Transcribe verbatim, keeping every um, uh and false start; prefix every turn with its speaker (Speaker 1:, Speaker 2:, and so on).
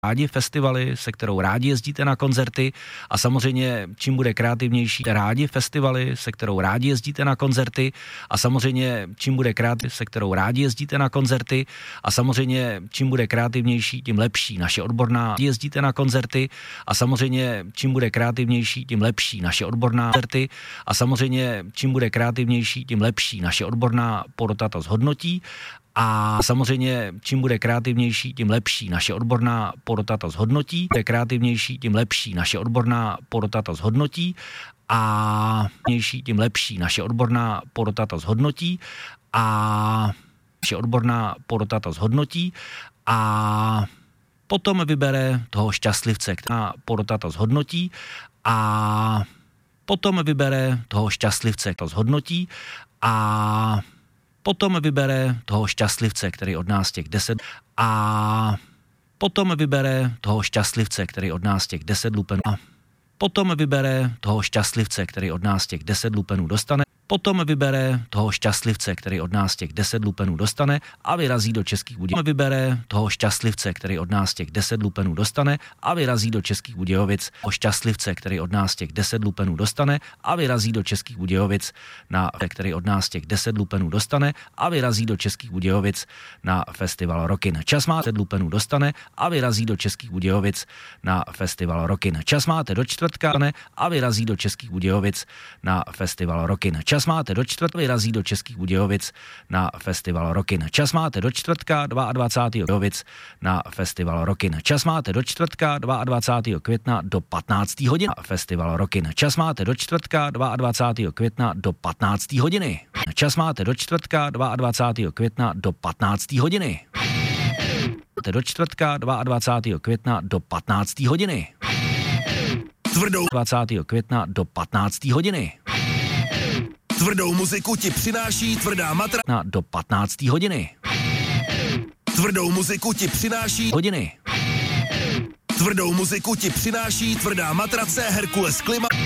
Speaker 1: rádi festivaly, se kterou rádi jezdíte na koncerty a samozřejmě čím bude kreativnější, rádi festivaly, se kterou rádi jezdíte na koncerty a samozřejmě čím bude kreativ, se kterou rádi jezdíte na koncerty a samozřejmě čím bude kreativnější, tím lepší. Naše odborná jezdíte na koncerty a samozřejmě čím bude kreativnější, tím lepší. Naše odborná koncerty a samozřejmě čím bude kreativnější, tím lepší. Naše odborná porota to zhodnotí. A samozřejmě, čím bude kreativnější, tím lepší. Naše odborná porota to zhodnotí. Bude kreativnější, tím lepší. Naše odborná porota to zhodnotí. A tím lepší. Naše odborná porota to zhodnotí. A naše odborná porota to zhodnotí. A potom vybere toho šťastlivce, která porota to zhodnotí. A potom vybere toho šťastlivce, to zhodnotí. A potom vybere toho šťastlivce, který od nás těch deset a potom vybere toho šťastlivce, který od nás těch deset lupenů a potom vybere toho šťastlivce, který od nás těch deset lupenů dostane. Potom vybere toho šťastlivce, který od nás těch deset lupenů dostane a vyrazí do Českých Budějovic. Vybere toho šťastlivce, který od nás těch deset lupenů dostane a vyrazí do Českých Budějovic. O šťastlivce, který od nás těch deset lupenů dostane a vyrazí do Českých Budějovic, na který od nás těch deset lupenů dostane a vyrazí do Českých Budějovic na festival Rockin. Čas máte deset lupenů dostane a vyrazí do Českých Budějovic na festival Rockin. Čas máte do čtvrtka a vyrazí do Českých Budějovic na festival Rockin. Čas máte do čtvrtka, vyrazí do Českých Budějovic na festival Rockin. Čas máte do čtvrtka dvacátého druhého Budějovic na festival Rockin. Čas máte do čtvrtka dvacátého druhého května do patnácté hodiny na festival Rockin. Čas máte do čtvrtka dvacátého druhého května do patnácté hodiny. Čas máte do čtvrtka dvacátého druhého května do patnácté hodiny. Do čtvrtka dvacátého druhého května do patnácté hodiny.
Speaker 2: Tvrdou
Speaker 1: dvacátého května do patnácté hodiny.
Speaker 2: Tvrdou muziku ti přináší tvrdá matra
Speaker 1: Na do patnácté hodiny.
Speaker 2: Tvrdou muziku ti přináší
Speaker 1: Hodiny.
Speaker 2: Tvrdou muziku ti přináší tvrdá matrace Herkules Klima.